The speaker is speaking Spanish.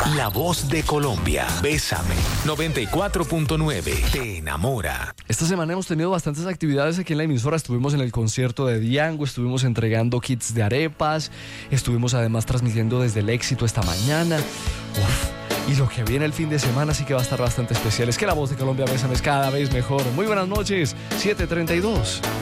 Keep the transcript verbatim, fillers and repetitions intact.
La voz de Colombia. Bésame. noventa y cuatro punto nueve. Te enamora. Esta semana hemos tenido bastantes actividades aquí en la emisora. Estuvimos en el concierto de Diango, estuvimos entregando kits de arepas, estuvimos además transmitiendo desde el Éxito esta mañana. Uf. Y lo que viene el fin de semana sí que va a estar bastante especial. Es que la voz de Colombia Bésame es cada vez mejor. Muy buenas noches, siete treinta y dos.